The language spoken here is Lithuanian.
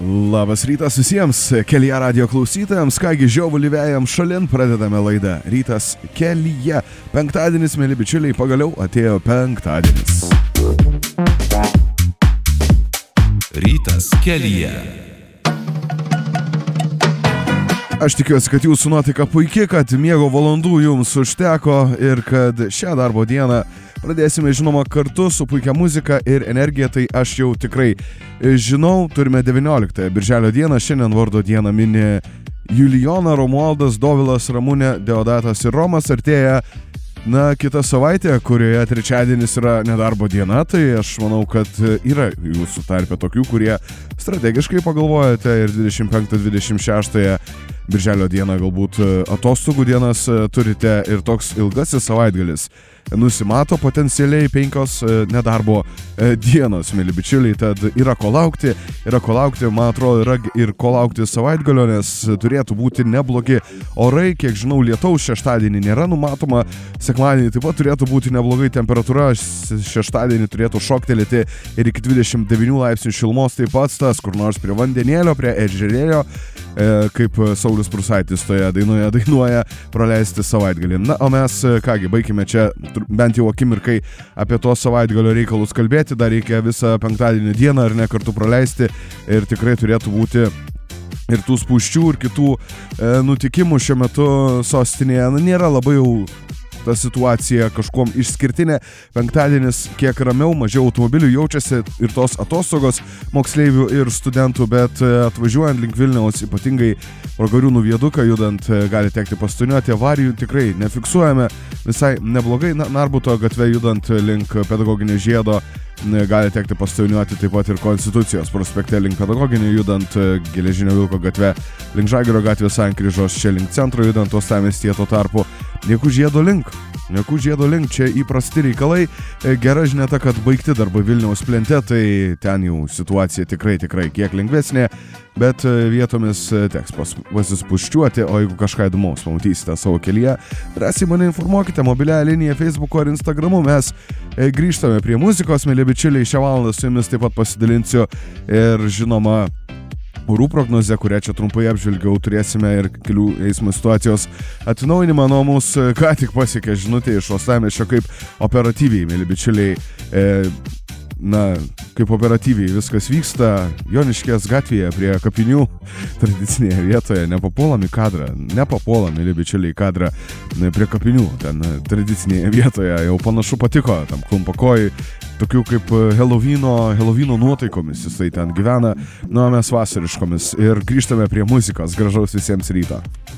Labas rytas visiems kelyje radijo klausytojams, kągi žiovulį vėjam šalin, pradedame laidą Rytas kelyje. Penktadienis, mėly bičiuliai, pagaliau atėjo penktadienis. Rytas kelyje. Aš tikiuosi, kad jūsų nuotaika puikiai, kad miego valandų jums užteko ir kad šią darbo dieną pradėsime, žinoma, kartu su puikia muzika ir energija. Tai aš jau tikrai žinau, turime 19 birželio dieną, šiandien vardo dieną mini Julijona, Romualdas, Dovilas, Ramunė, Deodatas ir Romas. Artėja kita savaitė, kurioje trečiadienis yra nedarbo diena, tai aš manau, kad yra jūsų tarpe tokių, kurie strategiškai pagalvojate ir 25-26 birželio dieną galbūt atostogų dienas turite ir toks ilgasis savaitgalis nusimato, potencialiai 5 nedarbo dienos, mėly bičiuliai, tad yra ko laukti, man atrodo, yra ir ko laukti savaitgalio, nes turėtų būti neblogi orai, kiek žinau, lietaus šeštadienį nėra numatoma, sekmadienį taip pat turėtų būti neblogai temperatūra, šeštadienį turėtų šoktelėti ir iki 29 laipsnių šilumos, taip pat tas, kur nors prie vandenėlio, prie ežerėlio, kaip Saulius Prūsaitis toje dainuoja praleisti savaitgalį. Na, o mes, kągi, baigime čia bent jau akimirkai apie to savaitgalio reikalus kalbėti, dar reikia visą penktadienį dieną ar ne kartu praleisti ir tikrai turėtų būti ir tų spūsčių ir kitų nutikimų šiuo metu sostinėje. Nėra labai jau ta situacija kažkuom išskirtinė. Penktadienis kiek ramiau, mažiau automobilių jaučiasi ir tos atostogos moksleivių ir studentų, bet atvažiuojant link Vilniaus, ypatingai pro Gariūnų viaduką judant, gali tekti pastuniuoti. Avarijų tikrai nefiksuojame, visai neblogai. Narbuto gatve judant link Pedagoginio žiedo gali tekti pastuniuoti, taip pat ir Konstitucijos prospekte link Pedagoginio judant, Geležinio Vilko gatve link Žalgirio gatvės sankryžos, čia link centro judant Uostamiestyje, tuo tarpu Niekų žiedo link, čia įprasti reikalai. Gera žinia ta, kad baigti darbai Vilniaus plente, tai ten jau situacija tikrai kiek lengvesnė, bet vietomis teks pasispuščiuoti, o jeigu kažką įdomaus pamatysite savo kelyje, drąsiai mane informuokite mobiliąją liniją Facebook'o ar Instagram'u. Mes grįžtame prie muzikos, mėly bičiuliai, šią valandą su jumis taip pat pasidalinsiu ir žinoma orų prognozę, kurią čia trumpai apžvelgiau, turėsime ir kelių eismo situacijos atnaujinimą. Nuo mūsų ką tik pasiekė žinutė iš Uostamiesčio, kaip operatyviai, mėly bičiuliai, kaip operatyviai viskas vyksta Joniškės gatvėje prie kapinių, tradicinėje vietoje, nepapuolam, mėly bičiuliai, kadrą prie kapinių, ten tradicinėje vietoje, jau panašu patiko tam klumpakojui, tokių kaip Helovyno nuotaikomis jisai ten gyvena, mes vasariškomis ir grįžtame prie muzikos. Gražaus visiems ryto.